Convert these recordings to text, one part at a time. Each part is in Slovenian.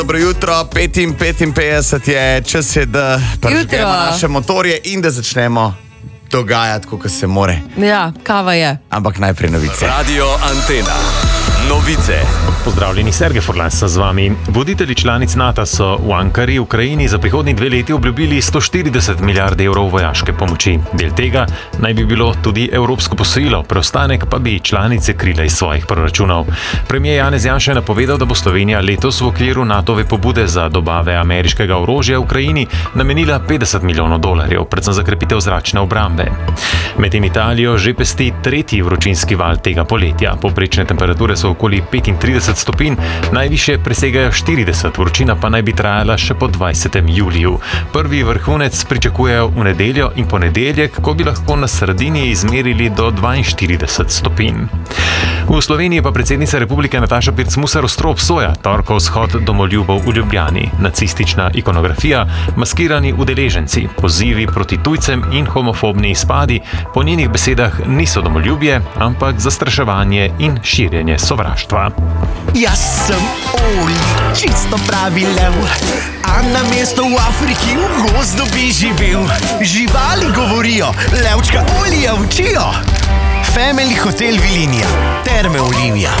Dobro jutro, 5:55 je, čas je, da prižgemo naše motorje in da začnemo dogajati, kot se more. Ja, kava je. Ampak najprej novice. Radio Antena. Novice. Pozdravljeni, Sergej Furlan z vami. Voditelji članic NATO so v Ankari, Ukrajini, za prihodnji 2 leti obljubili 140 milijard evrov vojaške pomoči. Del tega naj bi bilo tudi evropsko posojilo, preostanek pa bi članice krile iz svojih proračunov. Premier Janez Janša je napovedal, da bo Slovenija letos v okviru NATO-ve pobude za dobave ameriškega orožja v Ukrajini namenila $50 milijonov, predvsem za krepitev zračne obrambe. Medtem Italijo že pesti tretji vročinski val tega poletja. Povprečne temperature so okoli 35 stopinj, najvišje presegajo 40, vročina pa naj bi trajala še po 20. juliju. Prvi vrhunec pričakujejo v nedeljo in ponedeljek, ko bi lahko na sredini izmerili do 42 stopinj. V Sloveniji pa predsednica republike Nataša Pirc Musar ostro obsoja torkov shod domoljubov v Ljubljani. Nacistična ikonografija, maskirani udeleženci, pozivi proti tujcem in homofobni izpadi po njenih besedah niso domoljubje, ampak zastraševanje in širjenje sovraštva. Jaz sem Oli, čisto pravi lev, a na mesto v Afriki v gozdu bi živel. Živali govorijo, levčka Olija učijo. Family Hotel Vilinija, Terme Olimija.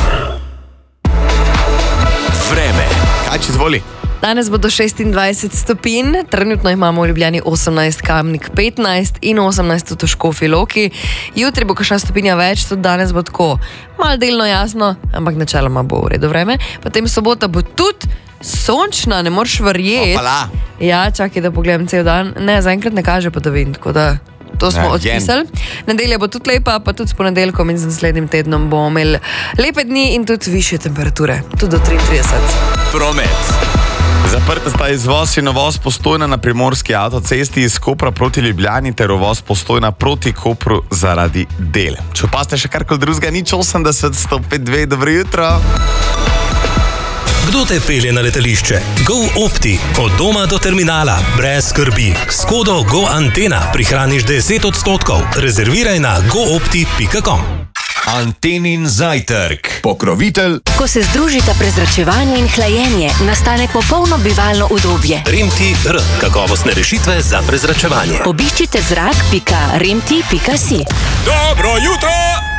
Vreme. Kaj če zvoli? Danes bo do 26 stopinj, trenutno imamo v Ljubljani 18, Kamnik 15 in 18 v Škofji Loki. Jutri bo kakšna stopinja več, tudi danes bo tako malo delno jasno, ampak načeloma bo v redu vreme. Potem sobota bo tudi sončna, ne moreš verjeti. Opala. Ja, čakaj, da pogledam cel dan. Ne, zaenkrat ne kaže padavin, tako da to smo odpisali. Nedelja bo tudi lepa, pa tudi s ponedeljkom in z naslednjim tednom bomo imeli lepe dni in tudi višje temperature, tudi do 33. Promet. Zaprta sta izvoz in uvoz Postojna na primorski avtocesti iz Kopra proti Ljubljani ter uvoz Postojna proti Kopru zaradi del. Če opaste še karkoli drugega, 080 105 2, dobro jutro. Kdo te pelje na letališče? Go Opti. Od doma do terminala. Brez skrbi. S kodo Go Antena prihraniš 10%. Rezerviraj na goopti.com. Antenin zajtrk. Pokrovitelj. Ko se združita prezračevanje in hlajenje, nastane popolno bivalno udobje. Remti-R. Kakovostne rešitve za prezračevanje. Obiščite zrak.remti.si. Dobro jutro!